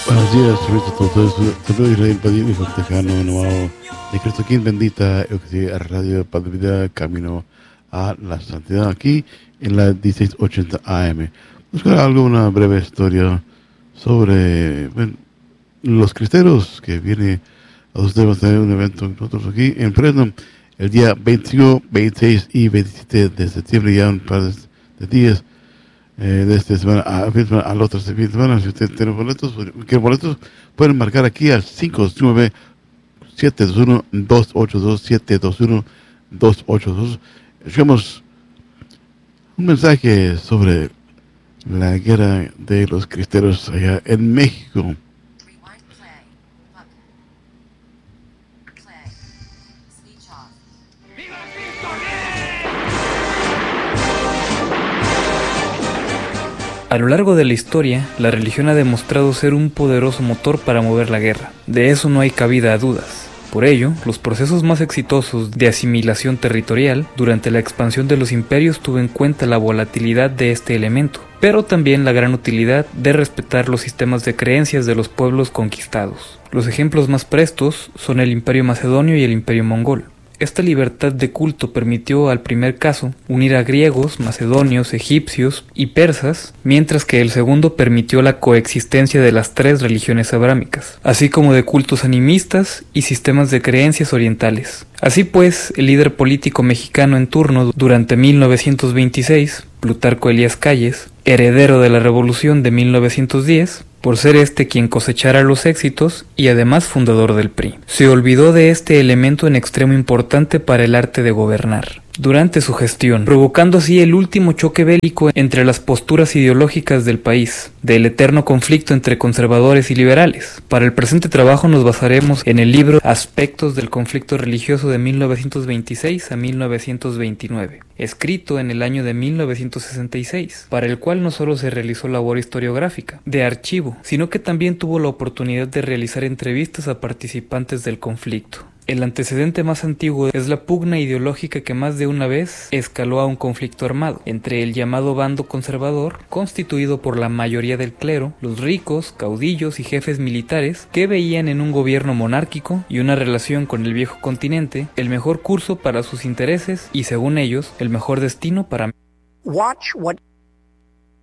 Buenos días, saludos a todos. Saludos Israel Padilla, hijo tejano, enamorado de Cristo, quien bendita, a Radio Padre Vida, camino a la santidad, aquí en la 1680 AM. Buscar algo, una breve historia sobre los cristeros que viene a ustedes. Vamos a tener un evento nosotros aquí en Fresno el día 21, 26 y 27 de septiembre, ya un par de días. De esta semana a la otra semana. Si usted tiene boletos, quiere boletos, pueden marcar aquí al 569-721-282-721-282. Escuchamos un mensaje sobre la guerra de los cristeros allá en México. A lo largo de la historia, la religión ha demostrado ser un poderoso motor para mover la guerra. De eso no hay cabida a dudas. Por ello, los procesos más exitosos de asimilación territorial durante la expansión de los imperios tuvo en cuenta la volatilidad de este elemento, pero también la gran utilidad de respetar los sistemas de creencias de los pueblos conquistados. Los ejemplos más prestos son el Imperio Macedonio y el Imperio Mongol. Esta libertad de culto permitió al primer caso unir a griegos, macedonios, egipcios y persas, mientras que el segundo permitió la coexistencia de las tres religiones abrámicas, así como de cultos animistas y sistemas de creencias orientales. Así pues, el líder político mexicano en turno durante 1926, Plutarco Elías Calles, heredero de la Revolución de 1910, por ser este quien cosechara los éxitos y además fundador del PRI. Se olvidó de este elemento en extremo importante para el arte de gobernar durante su gestión, provocando así el último choque bélico entre las posturas ideológicas del país, del eterno conflicto entre conservadores y liberales. Para el presente trabajo nos basaremos en el libro Aspectos del conflicto religioso de 1926 a 1929, escrito en el año de 1966, para el cual no solo se realizó labor historiográfica, de archivo, sino que también tuvo la oportunidad de realizar entrevistas a participantes del conflicto. El antecedente más antiguo es la pugna ideológica que más de una vez escaló a un conflicto armado entre el llamado bando conservador, constituido por la mayoría del clero, los ricos, caudillos y jefes militares que veían en un gobierno monárquico y una relación con el viejo continente el mejor curso para sus intereses y, según ellos, el mejor destino para Watch what